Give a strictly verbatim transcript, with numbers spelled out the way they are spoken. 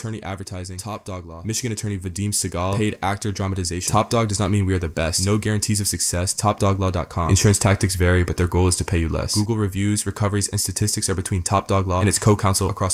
attorney advertising, Top Dog Law. Michigan attorney Vadim Segal, paid actor dramatization. Top Dog does not mean we are the best. No guarantees of success. top dog law dot com. Insurance tactics vary, but their goal is to pay you less. Google reviews, recoveries, and statistics are between Top Dog Law and its co-counsel across